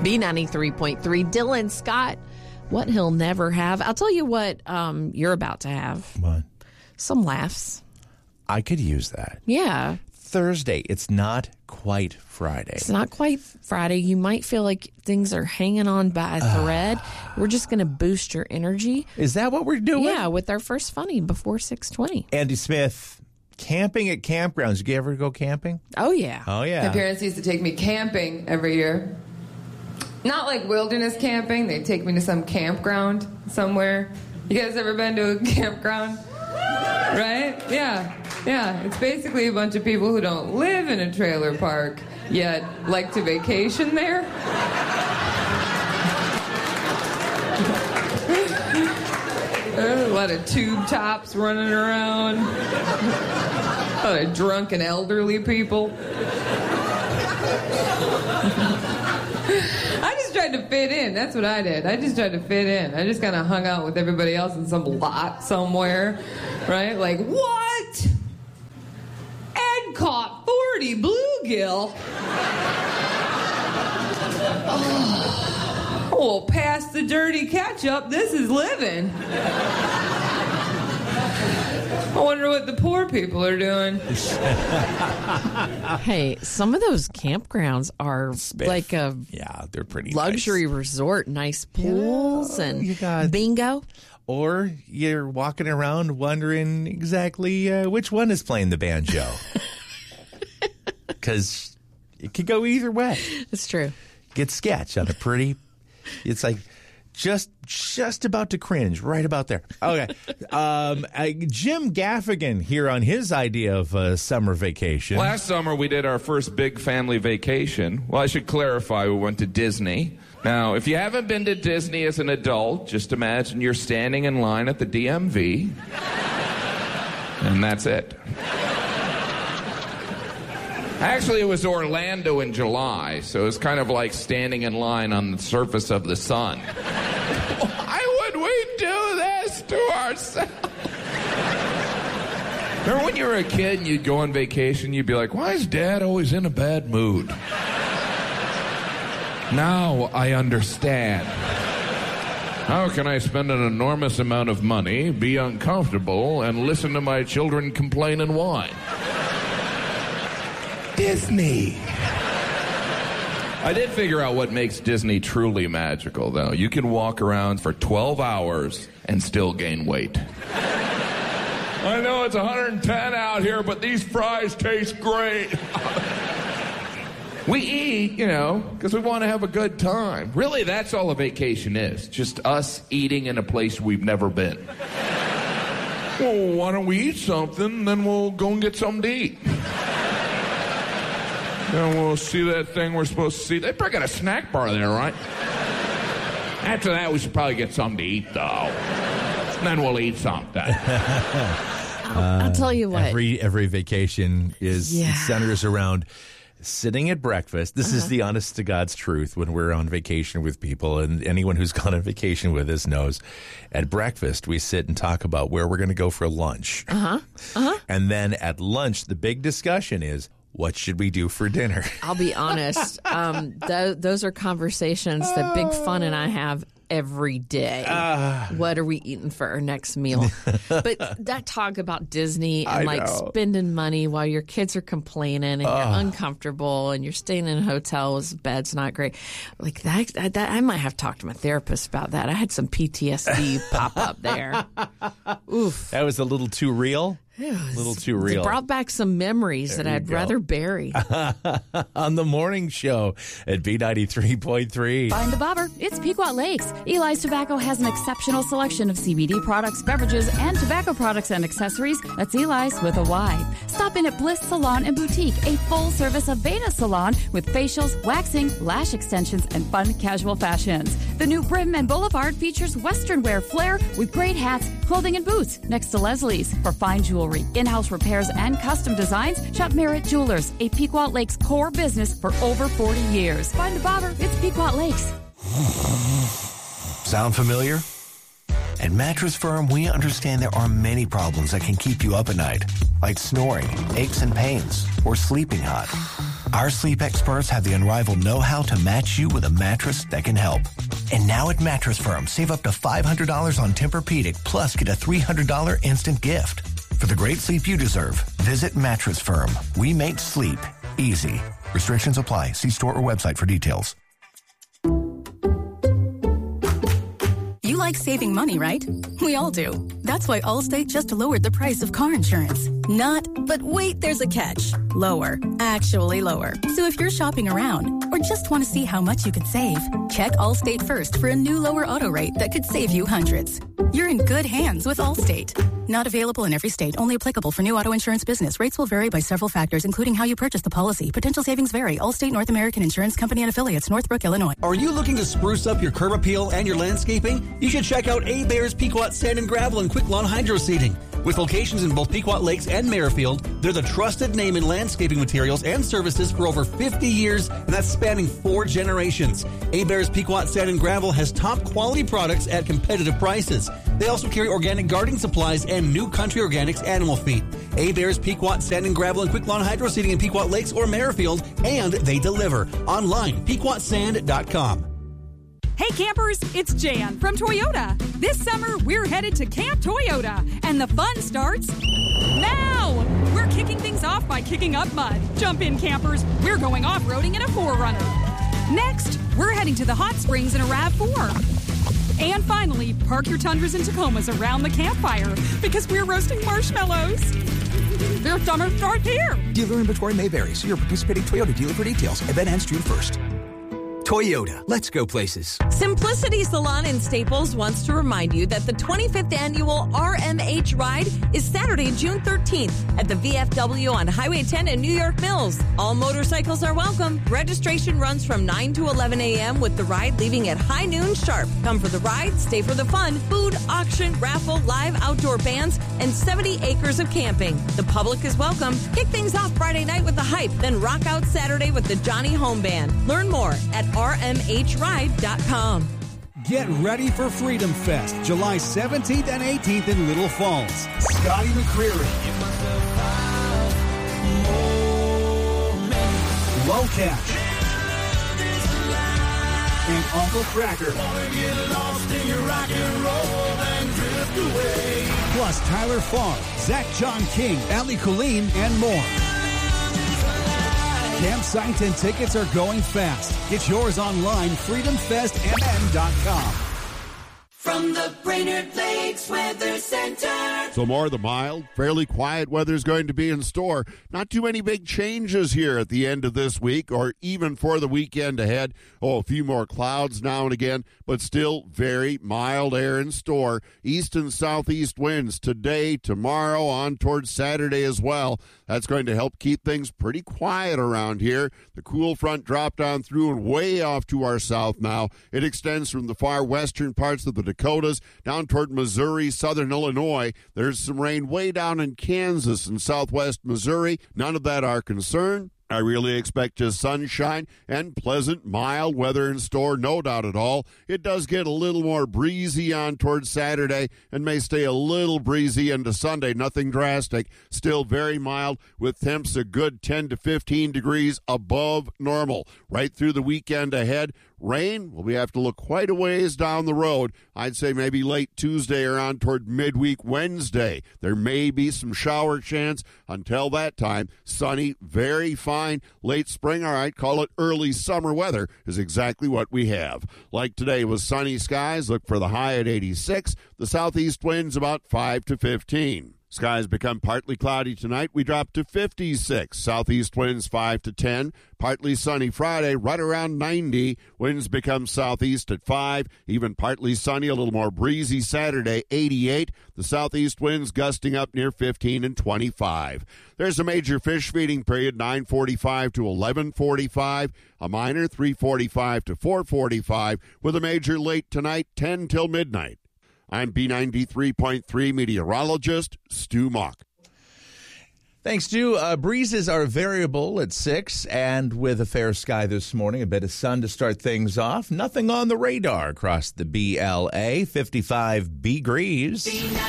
B93.3, Dylan Scott, what he'll never have. I'll tell you what you're about to have. What? Some laughs. I could use that. Yeah. Thursday. It's not quite Friday. It's not quite Friday. You might feel like things are hanging on by a thread. We're just going to boost your energy. Is that what we're doing? Yeah, with our first funny before 6:20. Andy Smith, camping at campgrounds. Did you ever go camping? Oh, yeah. Oh, yeah. My parents used to take me camping every year. Not like wilderness camping. They'd take me to some campground somewhere. You guys ever been to a campground? Right? Yeah. Yeah. It's basically a bunch of people who don't live in a trailer park, yet like to vacation there. A lot of tube tops running around. A lot of drunken elderly people. I just tried to fit in. That's what I did. I just tried to fit in. I just kind of hung out with everybody else in some lot somewhere, right? Like, what? Ed caught 40 bluegill. Oh, well, pass the dirty ketchup. This is living. I wonder what the poor people are doing. Hey, some of those campgrounds are like a they're pretty luxury nice. resort. Nice pools and you got bingo. Or you're walking around wondering exactly which one is playing the banjo. Because it could go either way. It's true. Get sketch on a pretty... It's like... Just about to cringe, right about there. Okay. Jim Gaffigan here on his idea of summer vacation. Last summer, we did our first big family vacation. Well, I should clarify, we went to Disney. Now, if you haven't been to Disney as an adult, just imagine you're standing in line at the DMV, and that's it. Actually, it was Orlando in July, so it's kind of like standing in line on the surface of the sun. Why would we do this to ourselves? Remember when you were a kid and you'd go on vacation, you'd be like, why is Dad always in a bad mood? Now I understand. How can I spend an enormous amount of money, be uncomfortable, and listen to my children complain and whine? Disney. I did figure out what makes Disney truly magical, though. You can walk around for 12 hours and still gain weight. I know it's 110 out here, but these fries taste great. We eat, because we want to have a good time. Really, that's all a vacation is. Just us eating in a place we've never been. Well, why don't we eat something, then we'll go and get something to eat. And we'll see that thing we're supposed to see. They probably got a snack bar there, right? After that, we should probably get something to eat, though. Then we'll eat something. I'll tell you what. Every vacation centers around sitting at breakfast. This is the honest to God's truth when we're on vacation with people, and anyone who's gone on vacation with us knows. At breakfast, we sit and talk about where we're going to go for lunch. And then at lunch, the big discussion is, what should we do for dinner? I'll be honest. Those are conversations that Big Fun and I have every day. What are we eating for our next meal? But that talk about Disney and spending money while your kids are complaining and you're uncomfortable and you're staying in hotels, bed's not great. Like that, I might have talked to my therapist about that. I had some PTSD pop up there. Oof. That was a little too real. A little too real. It brought back some memories that I'd rather bury. On the morning show at B93.3. Find the bobber. It's Pequot Lakes. Eli's Tobacco has an exceptional selection of CBD products, beverages, and tobacco products and accessories. That's Eli's with a Y. Stop in at Bliss Salon and Boutique, a full-service Aveda salon with facials, waxing, lash extensions, and fun casual fashions. The new Brim and Boulevard features Western wear flair with great hats, clothing, and boots next to Leslie's. For fine jewelry, in-house repairs, and custom designs, shop Merritt Jewelers, a Pequot Lakes core business for over 40 years. Find the bobber. It's Pequot Lakes. Sound familiar? At Mattress Firm, we understand there are many problems that can keep you up at night, like snoring, aches and pains, or sleeping hot. Our sleep experts have the unrivaled know-how to match you with a mattress that can help. And now at Mattress Firm, save up to $500 on Tempur-Pedic, plus get a $300 instant gift. For the great sleep you deserve, visit Mattress Firm. We make sleep easy. Restrictions apply. See store or website for details. You like saving money, right? We all do. That's why Allstate just lowered the price of car insurance. Not, but wait, there's a catch. Lower. Actually lower. So if you're shopping around or just want to see how much you could save, check Allstate first for a new lower auto rate that could save you hundreds. You're in good hands with Allstate. Not available in every state. Only applicable for new auto insurance business. Rates will vary by several factors, including how you purchase the policy. Potential savings vary. Allstate North American Insurance Company and Affiliates, Northbrook, Illinois. Are you looking to spruce up your curb appeal and your landscaping? You should check out Hebert's Pequot Sand and Gravel and Quick Lawn Hydro Seeding. With locations in both Pequot Lakes and Merrifield, they're the trusted name in landscaping materials and services for over 50 years, and that's spanning 4 generations. Hebert's Pequot Sand and Gravel has top quality products at competitive prices. They also carry organic gardening supplies and New Country Organics animal feed. Hebert's Pequot Sand and Gravel and Quick Lawn Hydro Seeding in Pequot Lakes or Merrifield, and they deliver online, pequotsand.com. Hey campers, it's Jan from Toyota. This summer, we're headed to Camp Toyota, and the fun starts now. We're kicking things off by kicking up mud. Jump in, campers. We're going off-roading in a 4Runner. Next, we're heading to the hot springs in a RAV4. And finally, park your Tundras and Tacomas around the campfire because we're roasting marshmallows. Their summer starts here. Dealer inventory may vary. See your participating Toyota dealer for details. Event ends June 1st. Toyota, let's go places. Simplicity Salon in Staples wants to remind you that the 25th annual RMH Ride is Saturday, June 13th at the VFW on Highway 10 in New York Mills. All motorcycles are welcome. Registration runs from 9 to 11 a.m. with the ride leaving at high noon sharp. Come for the ride, stay for the fun, food, auction, raffle, live outdoor bands, and 70 acres of camping. The public is welcome. Kick things off Friday night with the Hype, then rock out Saturday with the Johnny Home Band. Learn more at rmhride.com. Get ready for Freedom Fest, July 17th and 18th in Little Falls. Scotty McCreery, Low Catch, and Uncle Cracker. Plus Tyler Farr, Zach John King, Ali Colleen, and more. Campsite and tickets are going fast. Get yours online, freedomfestmn.com. From the Brainerd Lakes Weather Center. So more of the mild, fairly quiet weather is going to be in store. Not too many big changes here at the end of this week or even for the weekend ahead. Oh, a few more clouds now and again, but still very mild air in store. East and southeast winds today, tomorrow, on towards Saturday as well. That's going to help keep things pretty quiet around here. The cool front dropped on through and way off to our south now. It extends from the far western parts of the Dakotas down toward Missouri, southern Illinois. There's some rain way down in Kansas and southwest Missouri. None of that our concern. I really expect just sunshine and pleasant, mild weather in store, no doubt at all. It does get a little more breezy on towards Saturday and may stay a little breezy into Sunday. Nothing drastic. Still very mild with temps a good 10 to 15 degrees above normal. Right through the weekend ahead. Rain, well, we have to look quite a ways down the road. I'd say maybe late Tuesday or on toward midweek Wednesday. There may be some shower chance. Until that time, sunny, very fine. Late spring, all right, call it early summer weather is exactly what we have. Like today with sunny skies, look for the high at 86. The southeast winds about 5 to 15. Skies become partly cloudy tonight. We drop to 56. Southeast winds 5 to 10. Partly sunny Friday, right around 90. Winds become southeast at 5. Even partly sunny, a little more breezy Saturday, 88. The southeast winds gusting up near 15 and 25. There's a major fish feeding period, 9:45 to 11:45. A minor, 3:45 to 4:45. With a major late tonight, 10 till midnight. I'm B93.3 meteorologist Stu Mock. Thanks, Stu. Breezes are variable at 6, and with a fair sky this morning, a bit of sun to start things off. Nothing on the radar across the BLA, 55 degrees.